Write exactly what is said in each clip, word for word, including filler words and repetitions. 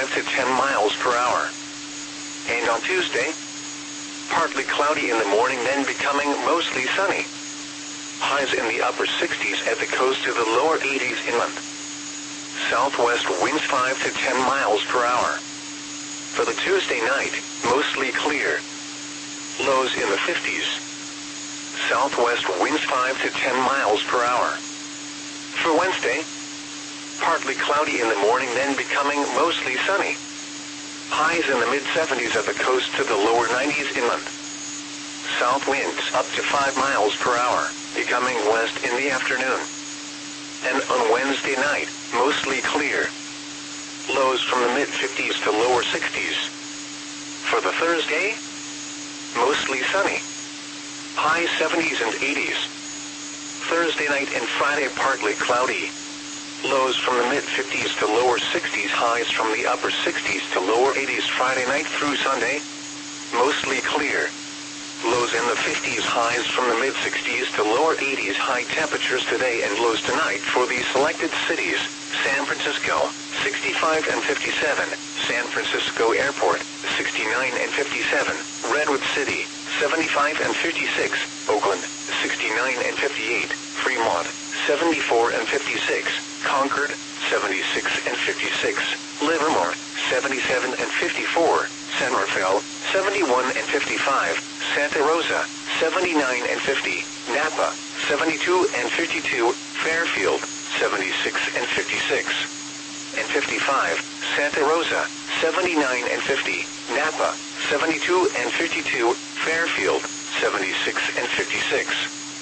five to ten miles per hour. And on Tuesday, partly cloudy in the morning, then becoming mostly sunny. Highs in the upper sixties at the coast to the lower eighties inland. Southwest winds five to ten miles per hour. For the Tuesday night, mostly clear. Lows in the fifties. Southwest winds five to ten miles per hour. For Wednesday, partly cloudy in the morning, then becoming mostly sunny. Highs in the mid-seventies at the coast to the lower nineties inland. South winds up to five miles per hour, becoming west in the afternoon. And on Wednesday night, mostly clear. Lows from the mid-fifties to lower sixties. For the Thursday, mostly sunny. High seventies and eighties. Thursday night and Friday partly cloudy. Lows from the mid-fifties to lower sixties, highs from the upper sixties to lower eighties Friday night through Sunday. Mostly clear. Lows in the fifties, highs from the mid-sixties to lower eighties, high temperatures today and lows tonight for the selected cities: San Francisco, sixty-five and fifty-seven, San Francisco Airport, sixty-nine and fifty-seven, Redwood City, seventy-five and fifty-six, Oakland, sixty-nine and fifty-eight, Fremont, seventy-four and fifty-six, Concord, seventy-six and fifty-six, Livermore, seventy-seven and fifty-four, San Rafael, seventy-one and fifty-five, Santa Rosa, seventy-nine and fifty, Napa, seventy-two and fifty-two, Fairfield, seventy-six and fifty-six, and fifty-five, Santa Rosa, seventy-nine and fifty, Napa, seventy-two and fifty-two, Fairfield, seventy-six and fifty-six.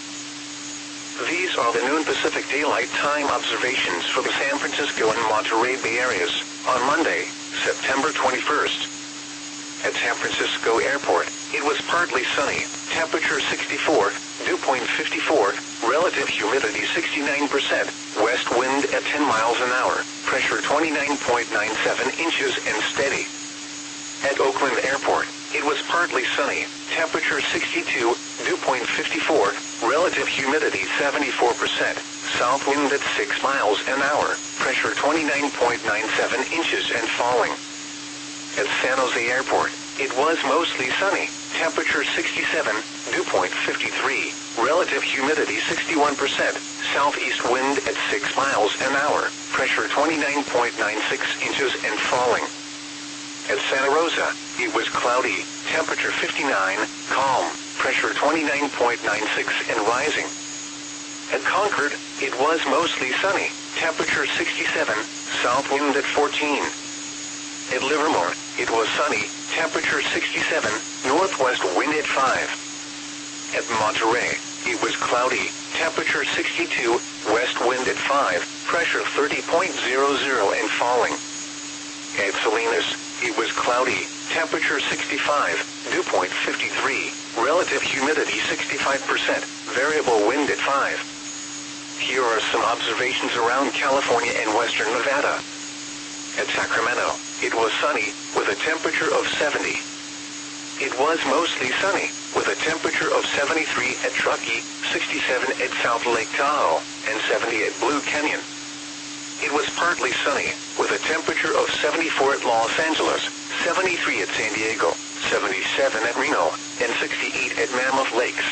These are the noon Pacific Daylight Time observations for the San Francisco and Monterey Bay areas on Monday, September twenty-first. At San Francisco Airport, it was partly sunny, temperature sixty-four, dew point fifty-four, relative humidity sixty-nine percent, west wind at ten miles an hour, pressure twenty-nine point nine seven inches and steady. At Oakland Airport, it was partly sunny, temperature sixty-two, dew point fifty-four, relative humidity seventy-four percent, south wind at six miles an hour, pressure twenty-nine point nine seven inches and falling. At San Jose Airport, it was mostly sunny, temperature sixty-seven, dew point fifty-three, relative humidity sixty-one percent, southeast wind at six miles an hour, pressure twenty-nine point nine six inches and falling. At Santa Rosa, it was cloudy, temperature fifty-nine, calm, pressure twenty-nine point nine six and rising. At Concord, it was mostly sunny, temperature sixty-seven, south wind at fourteen. At Livermore, it was sunny, temperature sixty-seven, northwest wind at five. At Monterey, it was cloudy, temperature sixty-two, west wind at five, pressure thirty point zero zero and falling. At Salinas, it was cloudy, temperature sixty-five, dew point fifty-three, relative humidity sixty-five percent, variable wind at five. Here are some observations around California and western Nevada. At Sacramento, it was sunny, with a temperature of seventy. It was mostly sunny, with a temperature of seventy-three at Truckee, sixty-seven at South Lake Tahoe, and seventy at Blue Canyon. It was partly sunny, with a temperature of seventy-four at Los Angeles, seventy-three at San Diego, seventy-seven at Reno, and sixty-eight at Mammoth Lakes.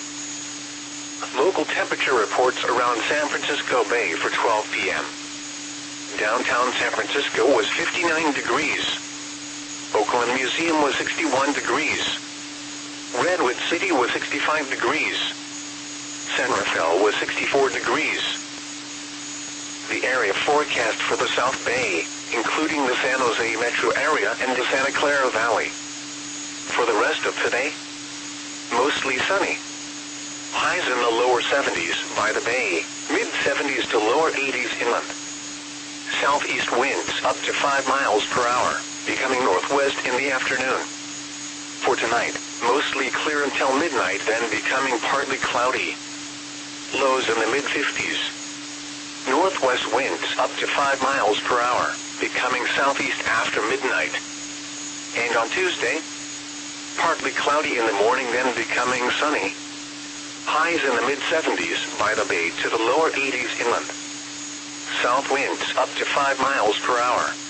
Local temperature reports around San Francisco Bay for twelve p m Downtown San Francisco was fifty-nine degrees. Oakland Museum was sixty-one degrees. Redwood City was sixty-five degrees. San Rafael was sixty-four degrees. The area forecast for the South Bay, including the San Jose metro area and the Santa Clara Valley. For the rest of today, mostly sunny. Highs in the lower seventies by the bay, mid-seventies to lower eighties inland. Southeast winds up to five miles per hour, becoming northwest in the afternoon. For tonight, mostly clear until midnight, then becoming partly cloudy. Lows in the mid-fifties. Northwest winds up to five miles per hour, becoming southeast after midnight. And on Tuesday, partly cloudy in the morning, then becoming sunny. Highs in the mid-seventies by the bay to the lower eighties inland. South winds up to five miles per hour.